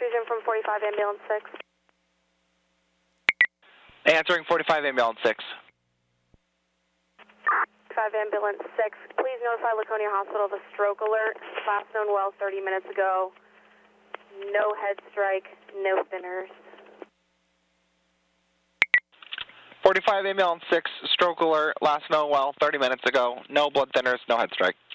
transfusion from 45 ambulance 6. Answering 45 ambulance 6. 5 ambulance 6. Please notify Laconia Hospital of a stroke alert. Last known well 30 minutes ago. No head strike, no thinners. 45 ambulance 6, stroke alert, last known well 30 minutes ago. No blood thinners, no head strike.